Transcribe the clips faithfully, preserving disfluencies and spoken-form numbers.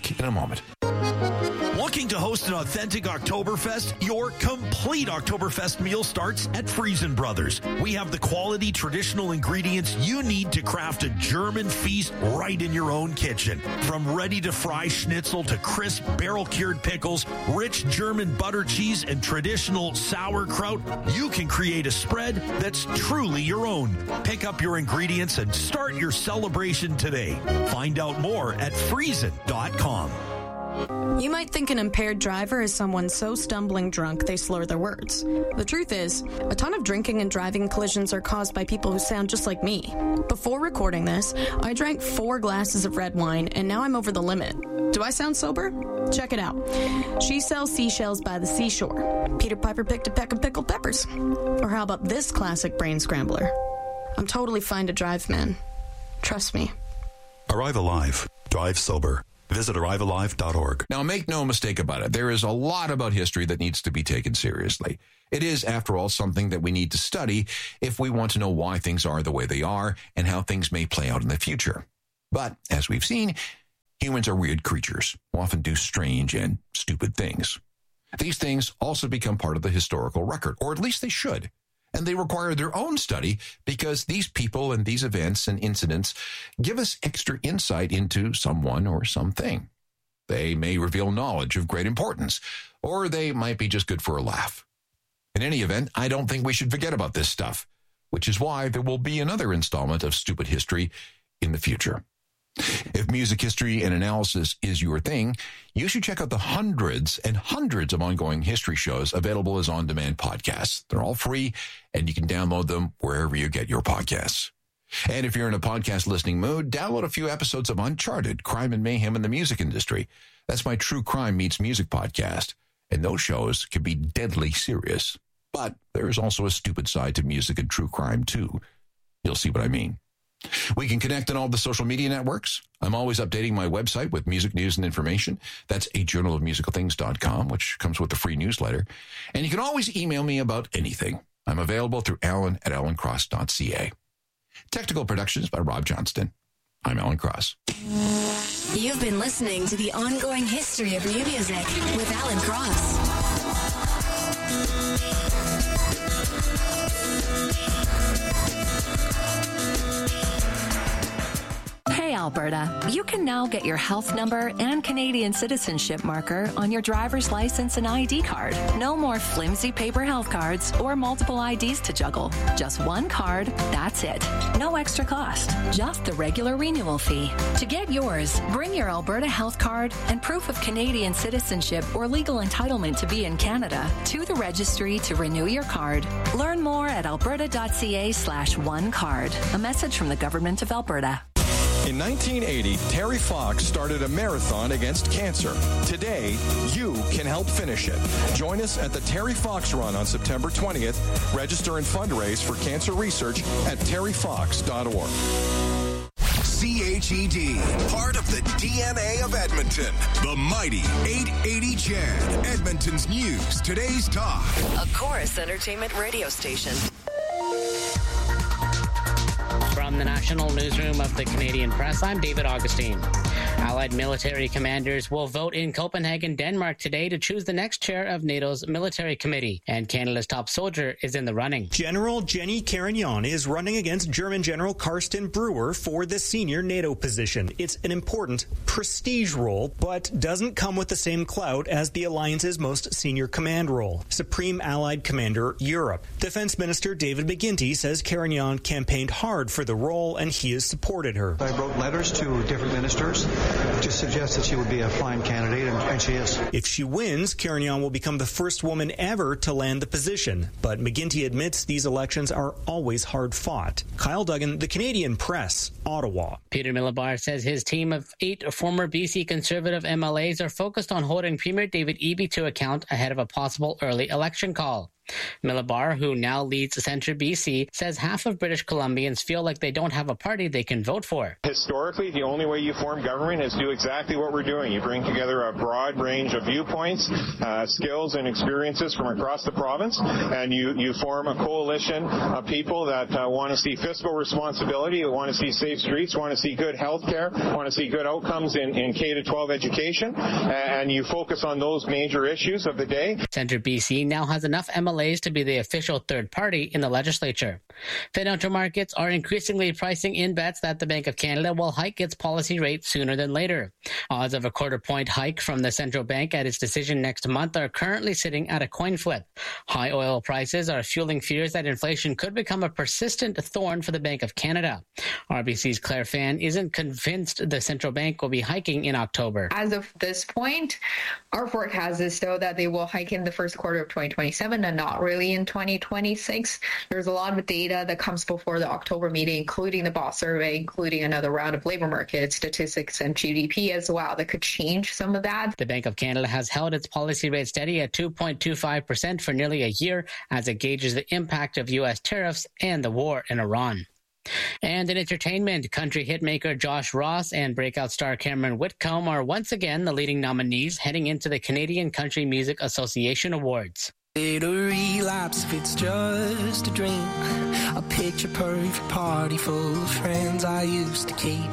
Back in a moment. Looking to host an authentic Oktoberfest? Your complete Oktoberfest meal starts at Friesen Brothers. We have the quality traditional ingredients you need to craft a German feast right in your own kitchen. From ready-to-fry schnitzel to crisp barrel-cured pickles, rich German butter cheese, and traditional sauerkraut, you can create a spread that's truly your own. Pick up your ingredients and start your celebration today. Find out more at friesen dot com. You might think an impaired driver is someone so stumbling drunk they slur their words. The truth is, a ton of drinking and driving collisions are caused by people who sound just like me. Before recording this, I drank four glasses of red wine, and now I'm over the limit. Do I sound sober? Check it out. She sells seashells by the seashore. Peter Piper picked a peck of pickled peppers. Or how about this classic brain scrambler? I'm totally fine to drive, man. Trust me. Arrive alive. Drive sober. Visit arrive alive dot org. Now, make no mistake about it. There is a lot about history that needs to be taken seriously. It is, after all, something that we need to study if we want to know why things are the way they are and how things may play out in the future. But, as we've seen, humans are weird creatures who often do strange and stupid things. These things also become part of the historical record, or at least they should. And they require their own study because these people and these events and incidents give us extra insight into someone or something. They may reveal knowledge of great importance, or they might be just good for a laugh. In any event, I don't think we should forget about this stuff, which is why there will be another installment of Stupid History in the future. If music history and analysis is your thing, you should check out the hundreds and hundreds of ongoing history shows available as on-demand podcasts. They're all free, and you can download them wherever you get your podcasts. And if you're in a podcast listening mood, download a few episodes of Uncharted, Crime and Mayhem in the Music Industry. That's my true crime meets music podcast, and those shows can be deadly serious. But there is also a stupid side to music and true crime, too. You'll see what I mean. We can connect on all the social media networks. I'm always updating my website with music news and information. That's a journal of musical things dot com, which comes with a free newsletter. And you can always email me about anything. I'm available through alan at alan cross dot c a. Technical productions by Rob Johnston. I'm Alan Cross. You've been listening to the ongoing history of new music with Alan Cross. Hey, Alberta, you can now get your health number and Canadian citizenship marker on your driver's license and I D card. No more flimsy paper health cards or multiple I Ds to juggle. Just one card, that's it. No extra cost, just the regular renewal fee. To get yours, bring your Alberta health card and proof of Canadian citizenship or legal entitlement to be in Canada to the registry to renew your card. Learn more at alberta dot c a slash one card. A message from the Government of Alberta. In nineteen eighty, Terry Fox started a marathon against cancer. Today, you can help finish it. Join us at the Terry Fox Run on September twentieth. Register and fundraise for cancer research at terry fox dot org. C H E D, part of the D N A of Edmonton. The mighty eight eighty C H E D, Edmonton's news, today's talk. A Chorus Entertainment radio station. From the National Newsroom of the Canadian Press, I'm David Augustine. Allied military commanders will vote in Copenhagen, Denmark today to choose the next chair of NATO's military committee, and Canada's top soldier is in the running. General Jenny Carignan is running against German General Carsten Brewer for the senior NATO position. It's an important prestige role, but doesn't come with the same clout as the alliance's most senior command role, Supreme Allied Commander Europe. Defense Minister David McGuinty says Carignan campaigned hard for the role, and he has supported her. I wrote letters to different ministers to suggest that she would be a fine candidate, and, and she is. If she wins, Carignan will become the first woman ever to land the position. But McGuinty admits these elections are always hard fought. Kyle Duggan, The Canadian Press, Ottawa. Peter Millibar says his team of eight former B C Conservative M L As are focused on holding Premier David Eby to account ahead of a possible early election call. Milibar, who now leads Centre B C, says half of British Columbians feel like they don't have a party they can vote for. Historically, the only way you form government is do exactly what we're doing. You bring together a broad range of viewpoints, uh, skills, and experiences from across the province, and you, you form a coalition of people that uh, want to see fiscal responsibility, want to see safe streets, want to see good health care, want to see good outcomes in, in K to twelve education, and you focus on those major issues of the day. Centre B C now has enough M L As to be the official third party in the legislature. Financial markets are increasingly pricing in bets that the Bank of Canada will hike its policy rate sooner than later. Odds of a quarter point hike from the central bank at its decision next month are currently sitting at a coin flip. High oil prices are fueling fears that inflation could become a persistent thorn for the Bank of Canada. R B C's Claire Fan isn't convinced the central bank will be hiking in October. As of this point, our forecast is still that they will hike in the first quarter of twenty twenty-seven and not really in twenty twenty-six. There's a lot of data that comes before the October meeting, including the B O S survey, including another round of labor market statistics and G D P as well, that could change some of that. The Bank of Canada has held its policy rate steady at two point two five percent for nearly a year as it gauges the impact of U S tariffs and the war in Iran. And in entertainment, country hitmaker Josh Ross and breakout star Cameron Whitcomb are once again the leading nominees heading into the Canadian Country Music Association Awards. A relapse if it's just a drink, a picture perfect party full of friends I used to keep.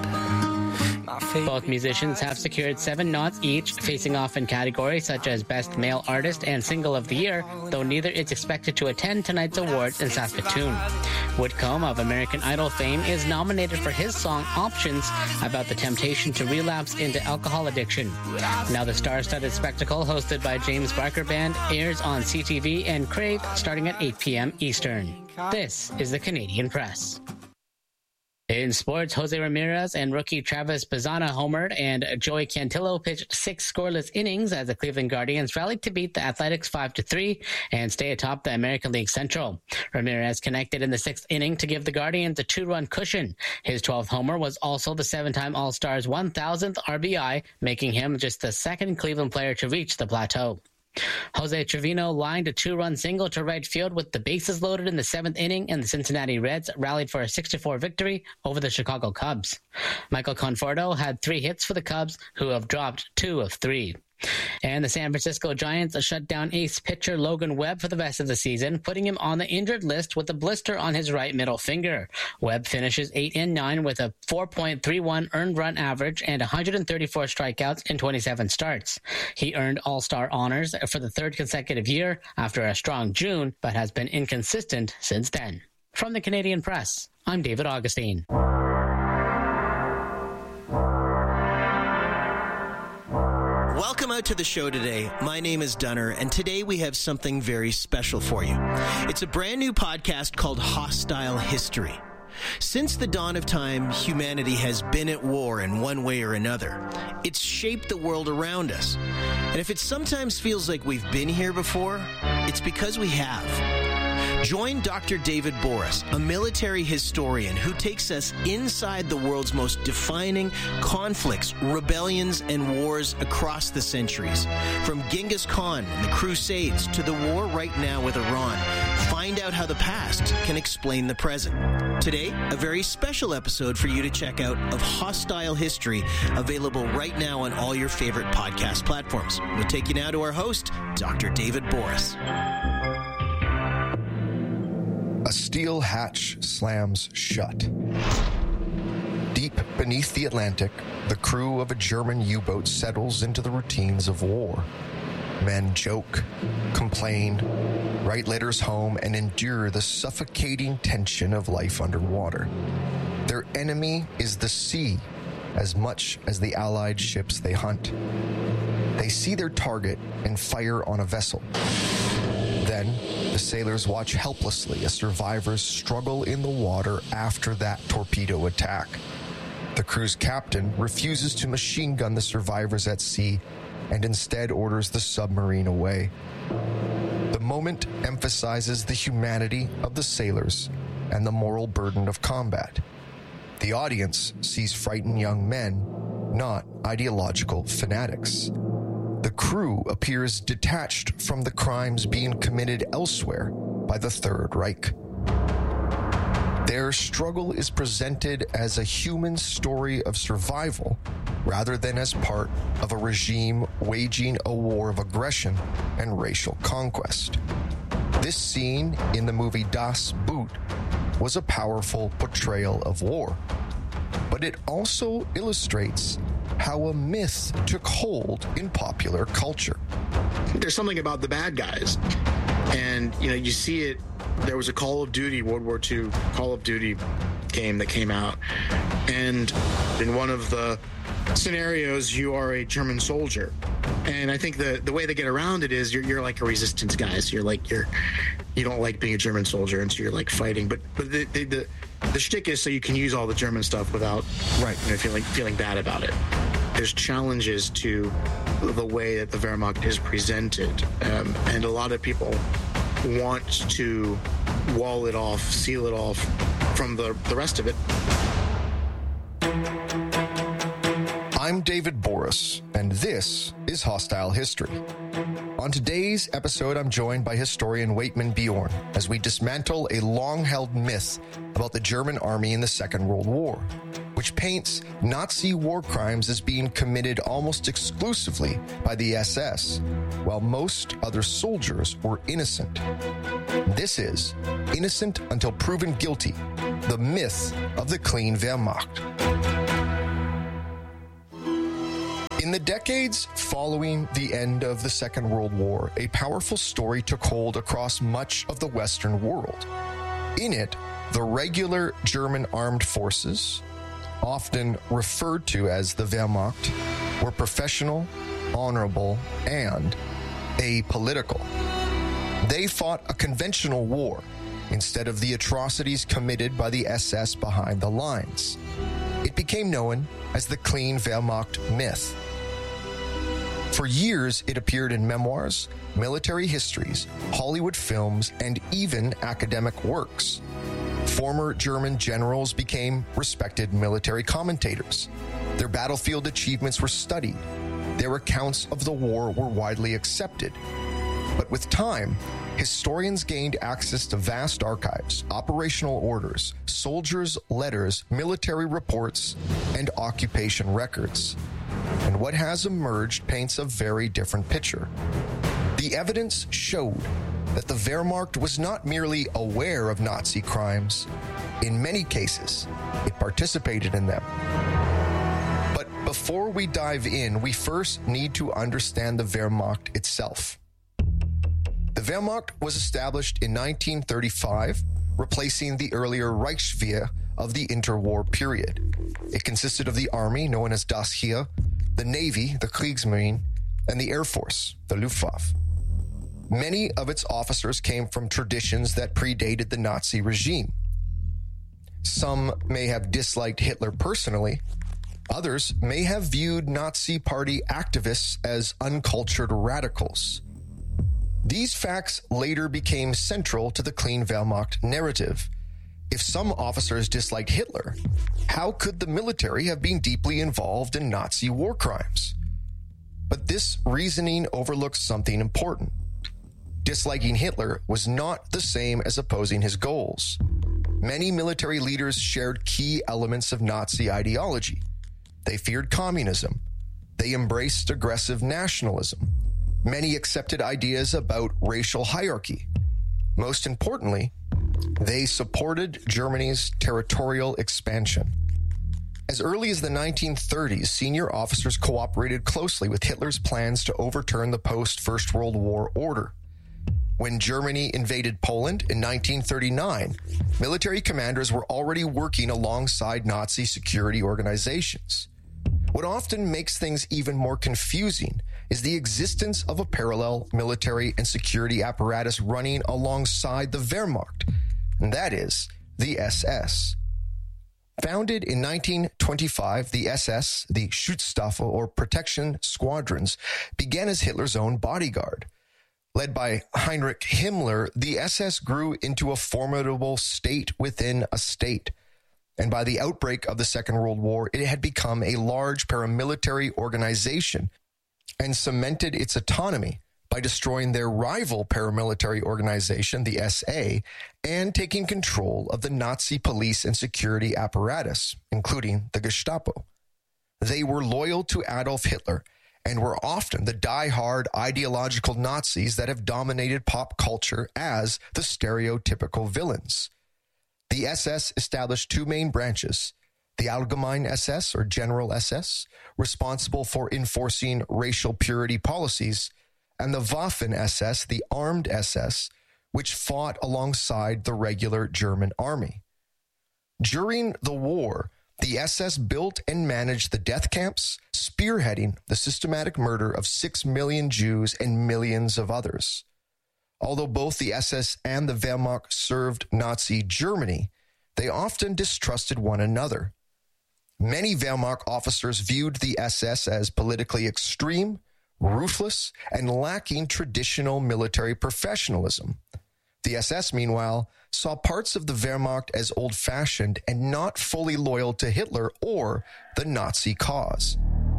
Both musicians have secured seven nods each, facing off in categories such as Best Male Artist and Single of the Year, though neither is expected to attend tonight's awards in Saskatoon. Whitcomb of American Idol fame is nominated for his song Options, about the temptation to relapse into alcohol addiction. Now the star-studded spectacle, hosted by James Barker Band, airs on C T V and Crave starting at eight p.m. Eastern. This is the Canadian Press. In sports, Jose Ramirez and rookie Travis Bazzana homered, and Joey Cantillo pitched six scoreless innings as the Cleveland Guardians rallied to beat the Athletics five to three and stay atop the American League Central. Ramirez connected in the sixth inning to give the Guardians a two-run cushion. His twelfth homer was also the seven-time All-Star's one thousandth R B I, making him just the second Cleveland player to reach the plateau. Jose Trevino lined a two-run single to right field with the bases loaded in the seventh inning, and the Cincinnati Reds rallied for a six to four victory over the Chicago Cubs. Michael Conforto had three hits for the Cubs, who have dropped two of three. And the San Francisco Giants shut down ace pitcher Logan Webb for the rest of the season, putting him on the injured list with a blister on his right middle finger. Webb finishes eight and nine with a four point three one earned run average and one hundred thirty-four strikeouts in twenty-seven starts. He earned All-Star honors for the third consecutive year after a strong June, but has been inconsistent since then. From the Canadian Press, I'm David Augustine. Welcome out to the show today. My name is Dunner, and today we have something very special for you. It's a brand new podcast called Hostile History. Since the dawn of time, humanity has been at war in one way or another. It's shaped the world around us. And if it sometimes feels like we've been here before, it's because we have. Join Doctor David Boris, a military historian who takes us inside the world's most defining conflicts, rebellions, and wars across the centuries. From Genghis Khan and the Crusades to the war right now with Iran. Find out how the past can explain the present. Today, a very special episode for you to check out of Hostile History, available right now on all your favorite podcast platforms. We'll take you now to our host, Doctor David Boris. A steel hatch slams shut. Deep beneath the Atlantic, the crew of a German U-boat settles into the routines of war. Men joke, complain, write letters home, and endure the suffocating tension of life underwater. Their enemy is the sea, as much as the Allied ships they hunt. They see their target and fire on a vessel. Then, the sailors watch helplessly as survivors struggle in the water after that torpedo attack. The crew's captain refuses to machine gun the survivors at sea and instead orders the submarine away. The moment emphasizes the humanity of the sailors and the moral burden of combat. The audience sees frightened young men, not ideological fanatics. the crew appears detached from the crimes being committed elsewhere by the Third Reich. Their struggle is presented as a human story of survival rather than as part of a regime waging a war of aggression and racial conquest. This scene in the movie Das Boot was a powerful portrayal of war, but it also illustrates how a myth took hold in popular culture. There's something about the bad guys, and you know, you see it. There was a Call of Duty, World War Two Call of Duty game that came out, and in one of the scenarios, you are a German soldier. And I think the the way they get around it is you're you're like a resistance guy. So you're like you're you don't like being a German soldier, and so you're like fighting. But but the the the, the shtick is so you can use all the German stuff without right you know, feeling feeling bad about it. There's challenges to the way that the Wehrmacht is presented, um, and a lot of people want to wall it off, seal it off from the the rest of it. I'm David Boris, and this is Hostile History. On today's episode, I'm joined by historian Waitman Bjorn as we dismantle a long-held myth about the German army in the Second World War, which paints Nazi war crimes as being committed almost exclusively by the S S, while most other soldiers were innocent. This is Innocent Until Proven Guilty, the myth of the clean Wehrmacht. In the decades following the end of the Second World War, a powerful story took hold across much of the Western world. In it, the regular German armed forces, often referred to as the Wehrmacht, were professional, honorable, and apolitical. They fought a conventional war instead of the atrocities committed by the S S behind the lines. It became known as the clean Wehrmacht myth. For years, it appeared in memoirs, military histories, Hollywood films, and even academic works. Former German generals became respected military commentators. Their battlefield achievements were studied. Their accounts of the war were widely accepted. But with time, historians gained access to vast archives, operational orders, soldiers' letters, military reports, and occupation records. And what has emerged paints a very different picture. The evidence showed that the Wehrmacht was not merely aware of Nazi crimes. In many cases, it participated in them. But before we dive in, we first need to understand the Wehrmacht itself. The Wehrmacht was established in nineteen thirty-five, replacing the earlier Reichswehr of the interwar period. It consisted of the army, known as Das Heer, the Navy, the Kriegsmarine, and the Air Force, the Luftwaffe. Many of its officers came from traditions that predated the Nazi regime. Some may have disliked Hitler personally. Others may have viewed Nazi Party activists as uncultured radicals. These facts later became central to the clean Wehrmacht narrative. If some officers disliked Hitler, how could the military have been deeply involved in Nazi war crimes? But this reasoning overlooks something important. Disliking Hitler was not the same as opposing his goals. Many military leaders shared key elements of Nazi ideology. They feared communism. They embraced aggressive nationalism. Many accepted ideas about racial hierarchy. Most importantly, they supported Germany's territorial expansion. As early as the nineteen thirties, senior officers cooperated closely with Hitler's plans to overturn the post-First World War order. When Germany invaded Poland in nineteen thirty-nine, military commanders were already working alongside Nazi security organizations. What often makes things even more confusing is the existence of a parallel military and security apparatus running alongside the Wehrmacht, and that is the S S. Founded in nineteen twenty-five, the S S, the Schutzstaffel or protection squadrons, began as Hitler's own bodyguard. Led by Heinrich Himmler, the S S grew into a formidable state within a state. And by the outbreak of the Second World War, it had become a large paramilitary organization. and cemented its autonomy by destroying their rival paramilitary organization, the S A, and taking control of the Nazi police and security apparatus, including the Gestapo. They were loyal to Adolf Hitler and were often the die-hard ideological Nazis that have dominated pop culture as the stereotypical villains. The S S established two main branches: the Allgemeine S S, or General S S, responsible for enforcing racial purity policies, and the Waffen S S, the Armed S S, which fought alongside the regular German army. During the war, the S S built and managed the death camps, spearheading the systematic murder of six million Jews and millions of others. Although both the S S and the Wehrmacht served Nazi Germany, they often distrusted one another. Many Wehrmacht officers viewed the S S as politically extreme, ruthless, and lacking traditional military professionalism. The S S, meanwhile, saw parts of the Wehrmacht as old-fashioned and not fully loyal to Hitler or the Nazi cause.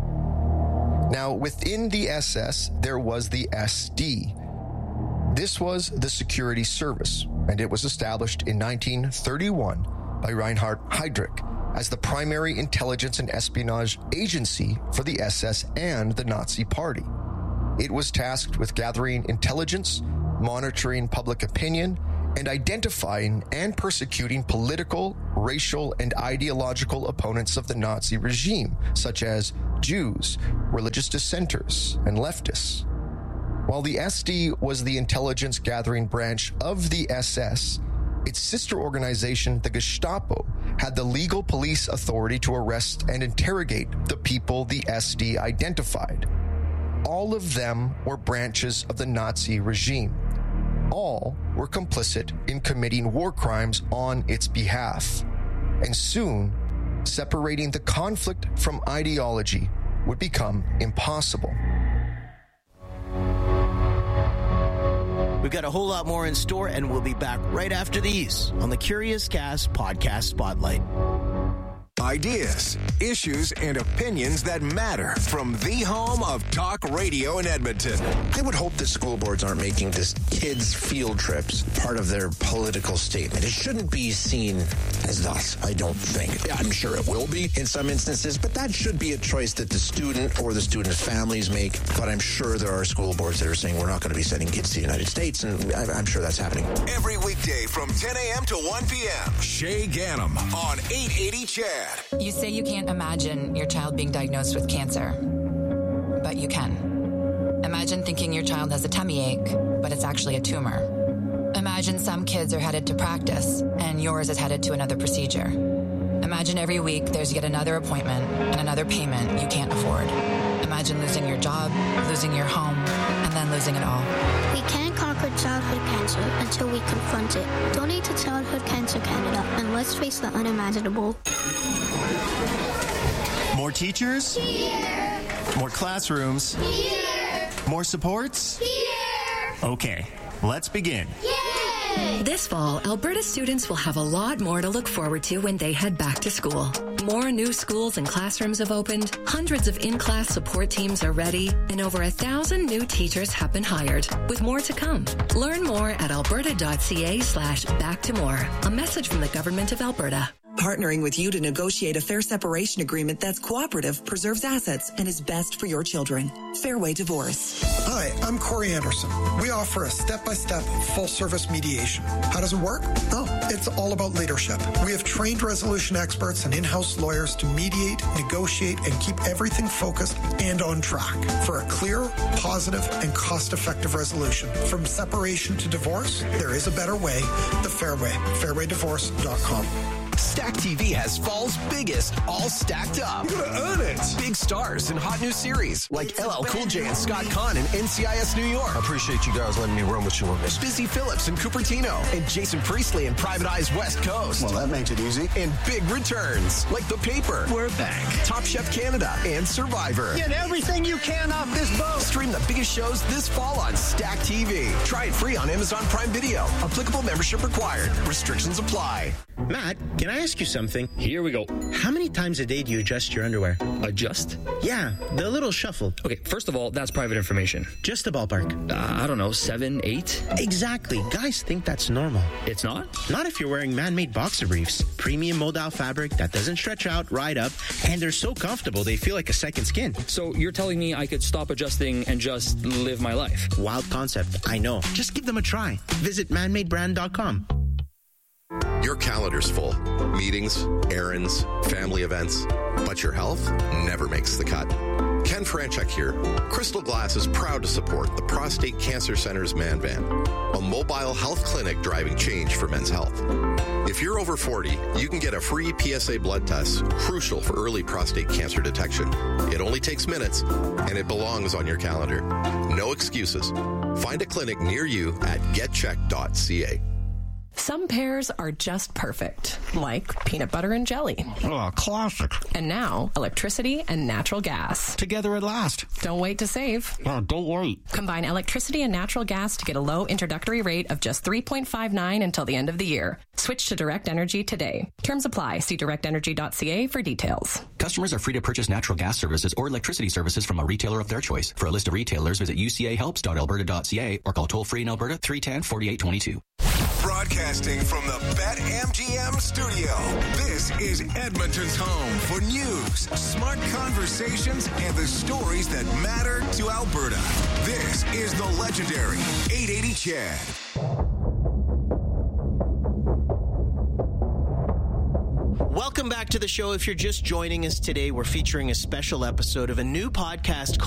Now, within the S S, there was the S D. This was the security service, and it was established in nineteen thirty-one by Reinhard Heydrich as the primary intelligence and espionage agency for the S S and the Nazi Party. It was tasked with gathering intelligence, monitoring public opinion, and identifying and persecuting political, racial, and ideological opponents of the Nazi regime, such as Jews, religious dissenters, and leftists. While the S D was the intelligence gathering branch of the S S, its sister organization, the Gestapo, had the legal police authority to arrest and interrogate the people the S D identified. All of them were branches of the Nazi regime. All were complicit in committing war crimes on its behalf. And soon, separating the conflict from ideology would become impossible. We've got a whole lot more in store, and we'll be back right after these on the Curious Cast Podcast Spotlight. Ideas, issues, and opinions that matter from the home of talk radio in Edmonton. I would hope that school boards aren't making this kids' field trips part of their political statement. It shouldn't be seen as thus, I don't think. I'm sure it will be in some instances, but that should be a choice that the student or the student's families make. But I'm sure there are school boards that are saying we're not going to be sending kids to the United States, and I'm sure that's happening. Every weekday from ten a.m. to one p.m. Shay Ganem on eight eighty C H A D. You say you can't imagine your child being diagnosed with cancer, but you can. Imagine thinking your child has a tummy ache, but it's actually a tumor. Imagine some kids are headed to practice, and yours is headed to another procedure. Imagine every week there's yet another appointment and another payment you can't afford. Imagine losing your job, losing your home, and then losing it all. We can't conquer childhood cancer until we confront it. Donate to Childhood Cancer Canada, and let's face the unimaginable. More teachers? Here. More classrooms? Here. More supports? Here. Okay, let's begin. Yay! This fall, Alberta students will have a lot more to look forward to when they head back to school. More new schools and classrooms have opened, hundreds of in-class support teams are ready, and over a thousand new teachers have been hired, with more to come. Learn more at alberta.ca slash back to more. A message from the Government of Alberta. Partnering with you to negotiate a fair separation agreement that's cooperative, preserves assets, and is best for your children. Fairway Divorce. Hi, I'm Corey Anderson. We offer a step-by-step, full-service mediation. How does it work? Oh, it's all about leadership. We have trained resolution experts and in-house lawyers to mediate, negotiate, and keep everything focused and on track for a clear, positive, and cost-effective resolution. From separation to divorce, there is a better way. The Fairway. fairway divorce dot com. Stack T V has fall's biggest, all stacked up. You're gonna earn it. Big stars in hot new series like L L Cool J and Scott Conn in N C I S New York. I appreciate you guys letting me run with you on this. Busy Phillips in Cupertino and Jason Priestley in Private Eye's West Coast. Well, that makes it easy. And big returns like The Paper, We're Back, Top Chef Canada, and Survivor. Get everything you can off this boat. Stream the biggest shows this fall on Stack T V. Try it free on Amazon Prime Video. Applicable membership required. Restrictions apply. Matt, can Can I ask you something? Here we go. How many times a day do you adjust your underwear? Adjust? Yeah, the little shuffle. Okay, first of all, that's private information. Just a ballpark. Uh, I don't know, seven, eight? Exactly. Guys think that's normal. It's not? Not if you're wearing man-made boxer briefs. Premium modal fabric that doesn't stretch out, ride up, and they're so comfortable they feel like a second skin. So you're telling me I could stop adjusting and just live my life? Wild concept, I know. Just give them a try. Visit man made brand dot com. Your calendar's full. Meetings, errands, family events. But your health never makes the cut. Ken Franchuk here. Crystal Glass is proud to support the Prostate Cancer Center's Man Van, a mobile health clinic driving change for men's health. If you're over forty, you can get a free P S A blood test, crucial for early prostate cancer detection. It only takes minutes, and it belongs on your calendar. No excuses. Find a clinic near you at get check dot c a. Some pairs are just perfect, like peanut butter and jelly. Oh, classic. And now, electricity and natural gas. Together at last. Don't wait to save. Oh, don't wait. Combine electricity and natural gas to get a low introductory rate of just three point five nine until the end of the year. Switch to Direct Energy today. Terms apply. See direct energy dot c a for details. Customers are free to purchase natural gas services or electricity services from a retailer of their choice. For a list of retailers, visit u c a helps dot alberta dot c a or call toll-free in Alberta three one zero, four eight two two. Broadcasting from the BetMGM studio, this is Edmonton's home for news, smart conversations, and the stories that matter to Alberta. This is the legendary eight eighty Chad. Welcome back to the show. If you're just joining us today, we're featuring a special episode of a new podcast called